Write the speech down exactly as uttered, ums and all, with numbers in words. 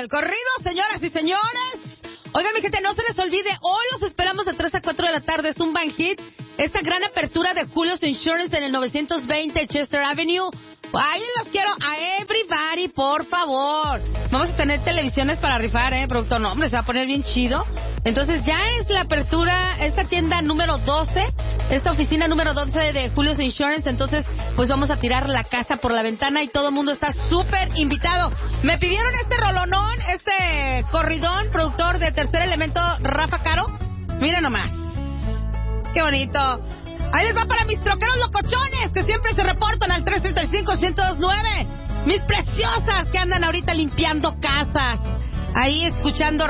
del corrido, señoras y señores. Oigan, mi gente, no se les olvide, hoy los esperamos de tres a cuatro de la tarde, es un Van Hit. Esta gran apertura de Julio's Insurance en el novecientos veinte Chester Avenue. Ahí los quiero a everybody, por favor. Vamos a tener televisiones para rifar, eh, productor. No, hombre, se va a poner bien chido. Entonces ya es la apertura, esta tienda número doce, esta oficina número doce de Julio's Insurance. Entonces, pues vamos a tirar la casa por la ventana y todo el mundo está súper invitado. Me pidieron este rolonón, este corridón, productor de Tercer Elemento, Rafa Caro. Miren nomás. Qué bonito. Ahí les va para mis troqueros locochones que siempre se reportan al tres tres cinco, uno cero dos nueve. Mis preciosas que andan ahorita limpiando casas. Ahí escuchando